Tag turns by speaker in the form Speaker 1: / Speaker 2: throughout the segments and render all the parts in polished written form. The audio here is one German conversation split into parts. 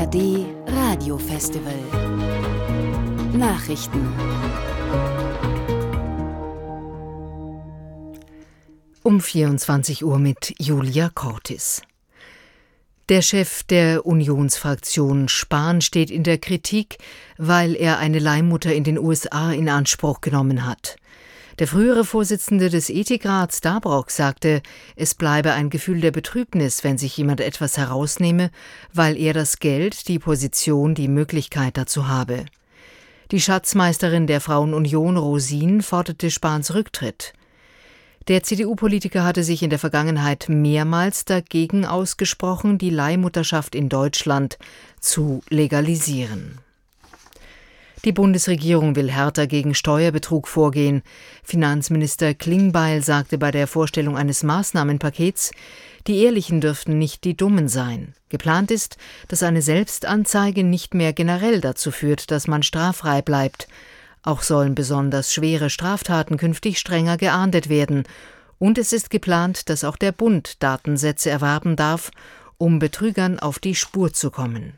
Speaker 1: ARD Radiofestival. Nachrichten.
Speaker 2: Um 24 Uhr mit Julia Cortis. Der Chef der Unionsfraktion Spahn steht in der Kritik, weil er eine Leihmutter in den USA in Anspruch genommen hat. Der frühere Vorsitzende des Ethikrats Dabrock sagte, es bleibe ein Gefühl der Betrübnis, wenn sich jemand etwas herausnehme, weil er das Geld, die Position, die Möglichkeit dazu habe. Die Schatzmeisterin der Frauenunion Rosin forderte Spahns Rücktritt. Der CDU-Politiker hatte sich in der Vergangenheit mehrmals dagegen ausgesprochen, die Leihmutterschaft in Deutschland zu legalisieren. Die Bundesregierung will härter gegen Steuerbetrug vorgehen. Finanzminister Klingbeil sagte bei der Vorstellung eines Maßnahmenpakets, die Ehrlichen dürften nicht die Dummen sein. Geplant ist, dass eine Selbstanzeige nicht mehr generell dazu führt, dass man straffrei bleibt. Auch sollen besonders schwere Straftaten künftig strenger geahndet werden. Und es ist geplant, dass auch der Bund Datensätze erwerben darf, um Betrügern auf die Spur zu kommen.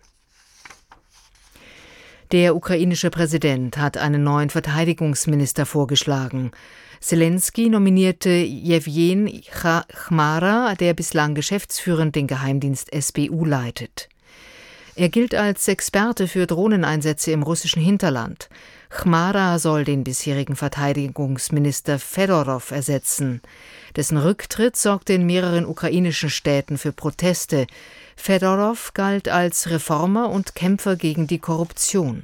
Speaker 2: Der ukrainische Präsident hat einen neuen Verteidigungsminister vorgeschlagen. Selenskyj nominierte Jewgen Chmara, der bislang geschäftsführend den Geheimdienst SBU leitet. Er gilt als Experte für Drohneneinsätze im russischen Hinterland. Chmara soll den bisherigen Verteidigungsminister Fedorow ersetzen. Dessen Rücktritt sorgte in mehreren ukrainischen Städten für Proteste. Fedorow galt als Reformer und Kämpfer gegen die Korruption.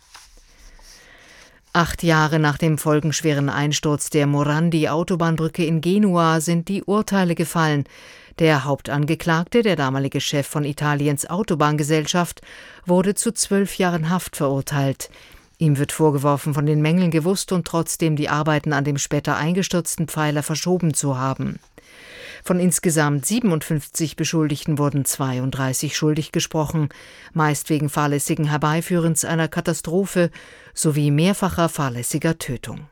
Speaker 2: 8 Jahre nach dem folgenschweren Einsturz der Morandi-Autobahnbrücke in Genua sind die Urteile gefallen. Der Hauptangeklagte, der damalige Chef von Italiens Autobahngesellschaft, wurde zu 12 Jahren Haft verurteilt. Ihm wird vorgeworfen, von den Mängeln gewusst und trotzdem die Arbeiten an dem später eingestürzten Pfeiler verschoben zu haben. Von insgesamt 57 Beschuldigten wurden 32 schuldig gesprochen, meist wegen fahrlässigen Herbeiführens einer Katastrophe sowie mehrfacher fahrlässiger Tötung.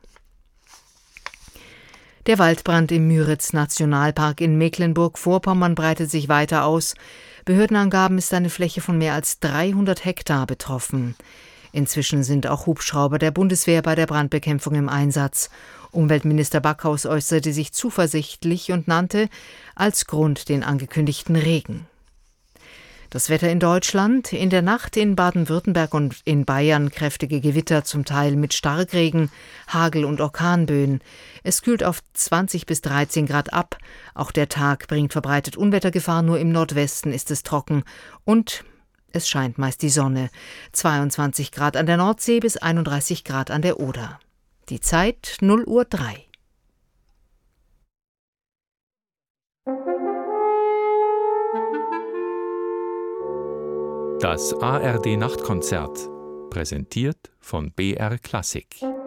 Speaker 2: Der Waldbrand im Müritz-Nationalpark in Mecklenburg-Vorpommern breitet sich weiter aus. Behördenangaben ist eine Fläche von mehr als 300 Hektar betroffen. Inzwischen sind auch Hubschrauber der Bundeswehr bei der Brandbekämpfung im Einsatz. Umweltminister Backhaus äußerte sich zuversichtlich und nannte als Grund den angekündigten Regen. Das Wetter in Deutschland: In der Nacht in Baden-Württemberg und in Bayern kräftige Gewitter, zum Teil mit Starkregen, Hagel und Orkanböen. Es kühlt auf 20 bis 13 Grad ab. Auch der Tag bringt verbreitet Unwettergefahr, nur im Nordwesten ist es trocken und es scheint meist die Sonne. 22 Grad an der Nordsee bis 31 Grad an der Oder. Die Zeit 0:03 Uhr.
Speaker 3: Das ARD-Nachtkonzert, präsentiert von BR Klassik.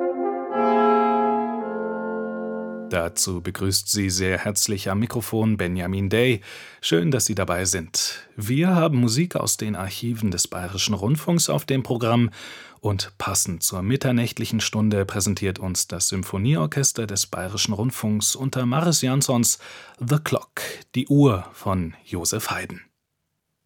Speaker 4: Dazu begrüßt Sie sehr herzlich am Mikrofon Benjamin Day. Schön, dass Sie dabei sind. Wir haben Musik aus den Archiven des Bayerischen Rundfunks auf dem Programm und passend zur mitternächtlichen Stunde präsentiert uns das Symphonieorchester des Bayerischen Rundfunks unter Maris Jansons The Clock, die Uhr von Joseph Haydn.